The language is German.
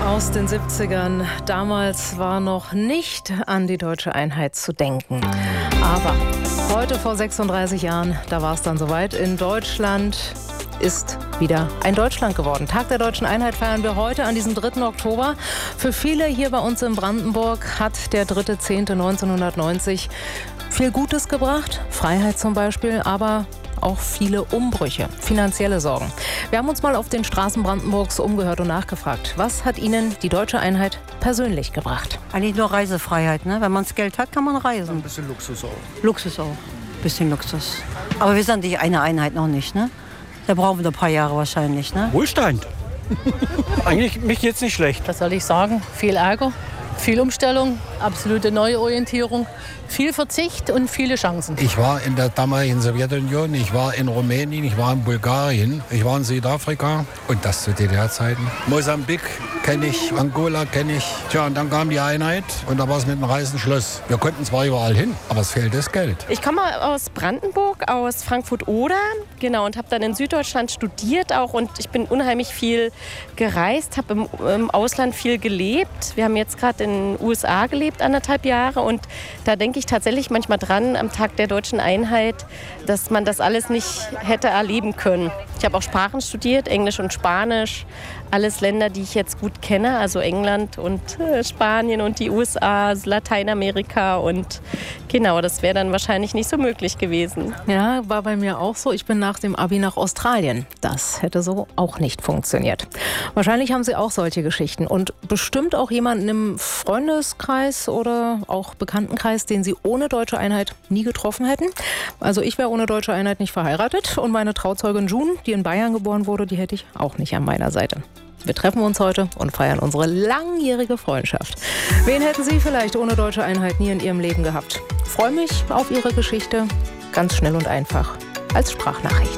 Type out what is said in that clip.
Aus den 70ern. Damals war noch nicht an die deutsche Einheit zu denken. Aber heute vor 36 Jahren, da war es dann soweit. In Deutschland ist wieder ein Deutschland geworden. Tag der deutschen Einheit feiern wir heute an diesem 3. Oktober. Für viele hier bei uns in Brandenburg hat der 3.10.1990 viel Gutes gebracht. Freiheit zum Beispiel, aber auch viele Umbrüche, finanzielle Sorgen. Wir haben uns mal auf den Straßen Brandenburgs umgehört und nachgefragt, was hat Ihnen die deutsche Einheit persönlich gebracht? Eigentlich nur Reisefreiheit, ne? Wenn man das Geld hat, kann man reisen. Ein bisschen Luxus auch. Luxus auch, bisschen Luxus. Aber wir sind nicht eine Einheit noch nicht, ne? Da brauchen wir ein paar Jahre wahrscheinlich, ne? Wohlstand. Eigentlich mich jetzt nicht schlecht. Was soll ich sagen? Viel Ärger, viel Umstellung, absolute Neuorientierung, viel Verzicht und viele Chancen. Ich war in der damaligen Sowjetunion, ich war in Rumänien, ich war in Bulgarien, ich war in Südafrika und das zu DDR-Zeiten. Mosambik kenne ich, Angola kenne ich. Tja, und dann kam die Einheit und da war es mit dem Reisen Schluss. Wir konnten zwar überall hin, aber es fehlt das Geld. Ich komme aus Brandenburg, aus Frankfurt-Oder, genau, und habe dann in Süddeutschland studiert auch und ich bin unheimlich viel gereist, habe im Ausland viel gelebt. Wir haben jetzt gerade in den USA gelebt, 1,5 Jahre und da denke ich tatsächlich manchmal dran, am Tag der deutschen Einheit, dass man das alles nicht hätte erleben können. Ich habe auch Sprachen studiert, Englisch und Spanisch, alles Länder, die ich jetzt gut kenne, also England und Spanien und die USA, Lateinamerika und genau, das wäre dann wahrscheinlich nicht so möglich gewesen. Ja, war bei mir auch so. Ich bin nach dem Abi nach Australien. Das hätte so auch nicht funktioniert. Wahrscheinlich haben Sie auch solche Geschichten und bestimmt auch jemanden im Freundeskreis oder auch Bekanntenkreis, den Sie ohne deutsche Einheit nie getroffen hätten. Also ich wäre ohne deutsche Einheit nicht verheiratet und meine Trauzeugin June, die in Bayern geboren wurde, die hätte ich auch nicht an meiner Seite. Wir treffen uns heute und feiern unsere langjährige Freundschaft. Wen hätten Sie vielleicht ohne deutsche Einheit nie in Ihrem Leben gehabt? Ich freue mich auf Ihre Geschichte, ganz schnell und einfach, als Sprachnachricht.